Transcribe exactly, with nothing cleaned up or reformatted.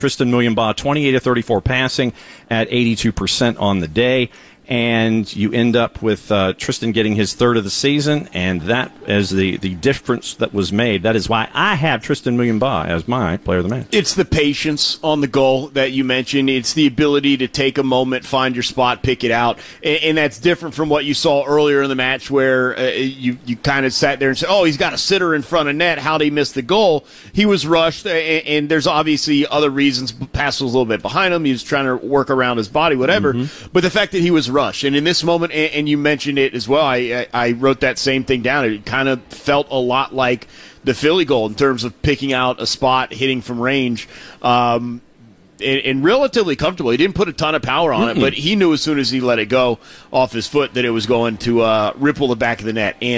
Tristan Muyenba, twenty-eight of thirty-four passing at eighty-two percent on the day. And you end up with uh, Tristan getting his third of the season, and that is the, the difference that was made. That is why I have Tristan Muyenba as my player of the match. It's the patience on the goal that you mentioned. It's the ability to take a moment, find your spot, pick it out. And, and that's different from what you saw earlier in the match where uh, you, you kind of sat there and said, oh, he's got a sitter in front of net. How'd he miss the goal? He was rushed, and, and there's obviously other reasons. Pass was a little bit behind him. He was trying to work around his body, whatever. Mm-hmm. But the fact that he was rushed, and in this moment, and, and you mentioned it as well, I, I, I wrote that same thing down. It kind of felt a lot like the Philly goal in terms of picking out a spot, hitting from range. Um, And, and relatively comfortable. He didn't put a ton of power on mm-hmm. it, but he knew as soon as he let it go off his foot that it was going to uh, ripple the back of the net. And